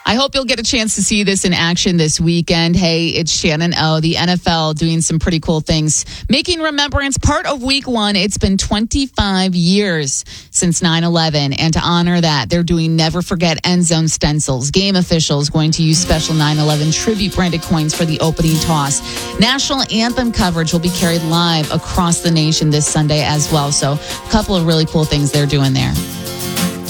I hope you'll get a chance to see this in action this weekend. Hey, it's Shannon O, the NFL doing some pretty cool things. Making remembrance part of week one. It's been 25 years since 9/11. And to honor that, they're doing Never Forget end zone stencils. Game officials going to use special 9/11 tribute branded coins for the opening toss. National anthem coverage will be carried live across the nation this Sunday as well. So a couple of really cool things they're doing there.